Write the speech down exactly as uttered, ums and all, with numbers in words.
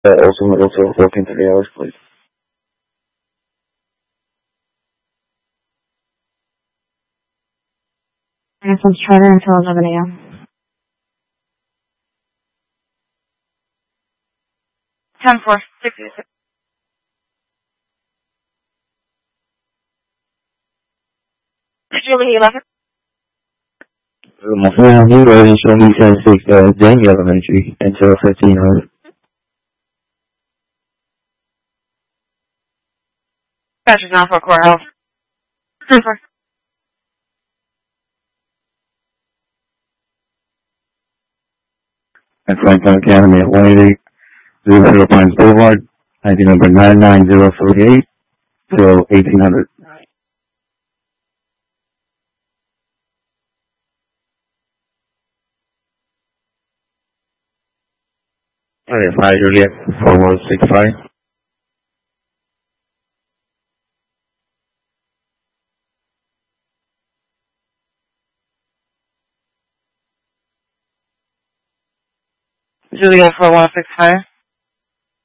Uh, also middle to working three hours, please. Renaissance Charter until eleven a.m. ten four sixty-six. Julie eleven. My friend, he ready to show me ten six, uh, Jamie Elementary until fifteen hundred. Patrick nine four Courthouse. ten four. At Franklin Academy at one eighty-eight Zero Pines Boulevard, I D number nine nine zero three eight till eighteen hundred. Alright, five Juliet, four one six five. Juliet four one six five.